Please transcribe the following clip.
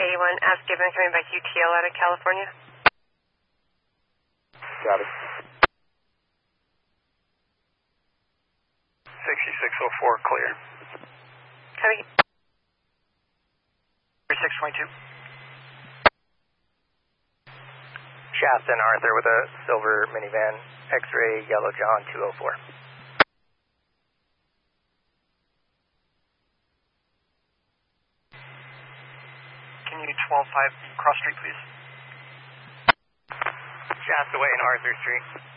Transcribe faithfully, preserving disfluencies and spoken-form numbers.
eighty-one, ask given, coming back U T L out of California. Got it. sixty-six oh four, clear. Copy. six twenty-two. Shasta and Arthur with a silver minivan, X-ray, Yellow John two oh four. Can you twelve five cross street, please? Shasta Way and Arthur Street.